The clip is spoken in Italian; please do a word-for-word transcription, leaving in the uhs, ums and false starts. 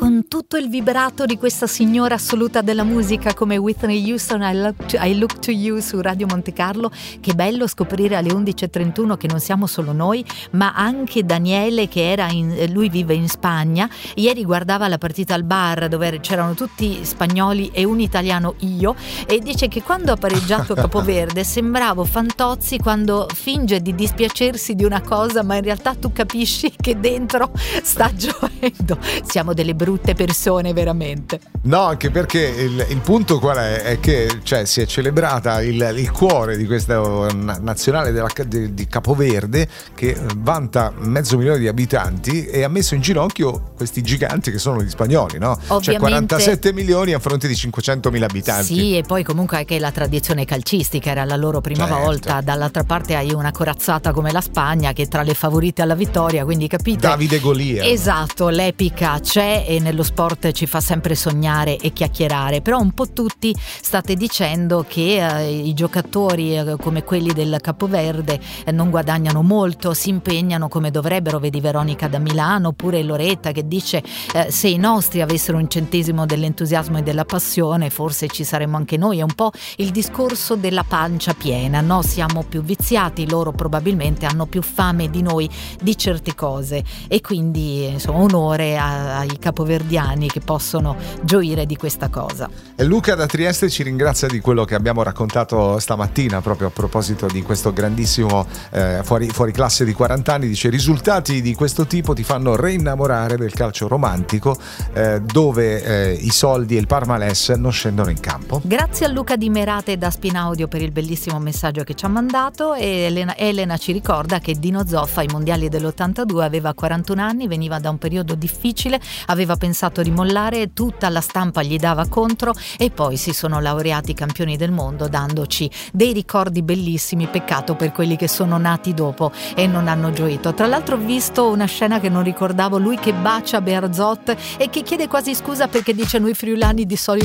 con tutto il vibrato di questa signora assoluta della musica come Whitney Houston, I Look to, I Look to You su Radio Monte Carlo. Che bello scoprire alle undici e trentuno che non siamo solo noi, ma anche Daniele, che era in, lui vive in Spagna. Ieri guardava la partita al bar dove c'erano tutti spagnoli e un italiano, io, e dice che quando ha pareggiato Capoverde sembravo Fantozzi quando finge di dispiacersi di una cosa ma in realtà tu capisci che dentro sta gioendo. Siamo delle brutte persone veramente. No, anche perché il, il punto qual è? È che cioè, si è celebrata il, il cuore di questa nazionale della, di, di Capoverde, che vanta mezzo milione di abitanti e ha messo in ginocchio questi giganti che sono gli spagnoli, no? Ovviamente, cioè quarantasette milioni a fronte di cinquecentomila abitanti. Sì, e poi comunque anche la tradizione calcistica era la loro prima certo. volta. Dall'altra parte hai una corazzata come la Spagna che è tra le favorite alla vittoria, quindi capite? Davide Golia. Esatto, l'epica c'è e nello sport ci fa sempre sognare e chiacchierare, però un po' tutti state dicendo che eh, i giocatori eh, come quelli del Capoverde eh, non guadagnano molto, si impegnano come dovrebbero. Vedi Veronica da Milano, oppure Loretta che dice eh, se i nostri avessero un centesimo dell'entusiasmo e della passione forse ci saremmo anche noi. È un po' il discorso della pancia piena, no? Siamo più viziati, loro probabilmente hanno più fame di noi di certe cose, e quindi insomma onore a, ai capoverdiani che possono gioire di questa cosa. E Luca da Trieste ci ringrazia di quello che abbiamo raccontato stamattina proprio a proposito di questo grandissimo eh, fuori, fuori classe di quaranta anni. Dice: risultati di questo tipo ti fanno reinnamorare del calcio romantico eh, dove eh, i soldi e il Parmales non scendono in campo. Grazie a Luca di Merate da Spinaudio per il bellissimo messaggio che ci ha mandato. E Elena, Elena ci ricorda che Dino Zoffa ai mondiali dell'ottantadue aveva quarantuno anni, veniva da un periodo difficile, aveva pensato di mollare, tutta la stampa gli dava contro e poi si sono laureati campioni del mondo dandoci dei ricordi bellissimi. Peccato per quelli che sono nati dopo e non hanno gioito. Tra l'altro ho visto una scena che non ricordavo, lui che bacia Bearzot e che chiede quasi scusa perché dice: noi friulani di solito